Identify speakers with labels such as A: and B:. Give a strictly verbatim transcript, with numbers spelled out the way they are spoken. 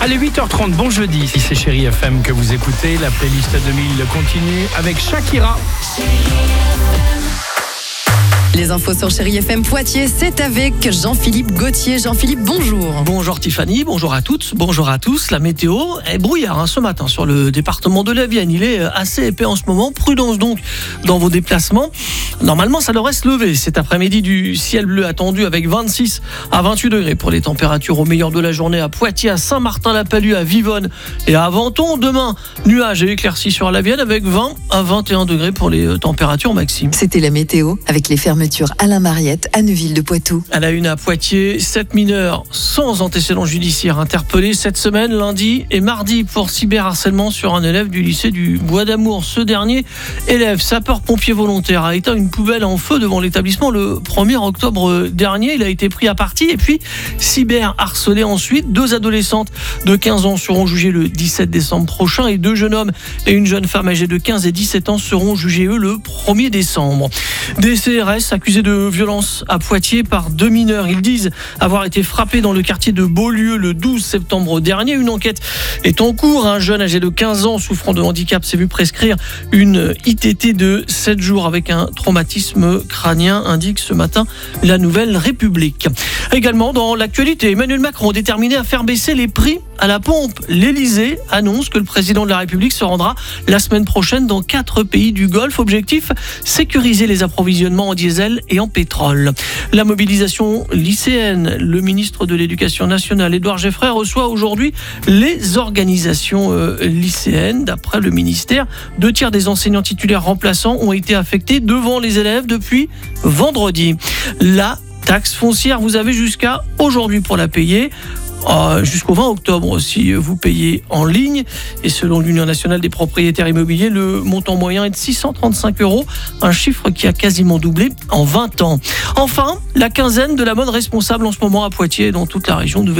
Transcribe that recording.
A: Allez, huit heures trente, bon jeudi. Si c'est Chérie F M que vous écoutez, la playlist deux mille continue avec Shakira.
B: Les infos sur Chérie F M Poitiers, c'est avec Jean-Philippe Gauthier. Jean-Philippe, bonjour.
C: Bonjour Tiffany, bonjour à toutes, bonjour à tous. La météo est brouillard hein, ce matin sur le département de la Vienne. Il est assez épais en ce moment. Prudence donc dans vos déplacements. Normalement, ça devrait se lever cet après-midi, du ciel bleu attendu avec vingt-six à vingt-huit degrés pour les températures au meilleur de la journée à Poitiers, à Saint-Martin-la-Palue, à Vivonne et à Aventon. Demain, nuages et éclaircies sur la Vienne avec vingt à vingt et un degrés pour les températures maximales.
B: C'était la météo avec les fermetures Alain Mariette à Neuville de Poitou.
C: À la une à Poitiers, sept mineurs sans antécédent judiciaire interpellés cette semaine, lundi et mardi, pour cyberharcèlement sur un élève du lycée du Bois d'Amour. Ce dernier élève, sapeur-pompier volontaire, a éteint une poubelle en feu devant l'établissement le premier octobre dernier. Il a été pris à partie et puis cyberharcelé ensuite. Deux adolescentes de quinze ans seront jugées le dix-sept décembre prochain et deux jeunes hommes et une jeune femme âgée de quinze et dix-sept ans seront jugés, eux, le premier décembre. Des C R S accusés de violence à Poitiers par deux mineurs. Ils disent avoir été frappés dans le quartier de Beaulieu le douze septembre dernier. Une enquête est en cours. Un jeune âgé de quinze ans souffrant de handicap s'est vu prescrire une I T T de sept jours avec un traumatisme crânien, indique ce matin la Nouvelle République. Également dans l'actualité, Emmanuel Macron déterminé à faire baisser les prix à la pompe. L'Élysée annonce que le président de la République se rendra la semaine prochaine dans quatre pays du Golfe. Objectif, sécuriser les approvisionnements en diesel et en pétrole. La mobilisation lycéenne. Le ministre de l'Éducation nationale, Édouard Geffray, reçoit aujourd'hui les organisations euh, lycéennes. D'après le ministère, deux tiers des enseignants titulaires remplaçants ont été affectés devant les élèves depuis vendredi. La taxe foncière, vous avez jusqu'à aujourd'hui pour la payer. Euh, jusqu'au vingt octobre si vous payez en ligne. Et selon l'Union nationale des propriétaires immobiliers, le montant moyen est de six cent trente-cinq euros, un chiffre qui a quasiment doublé en vingt ans. Enfin, la quinzaine de la mode responsable en ce moment à Poitiers et dans toute la région.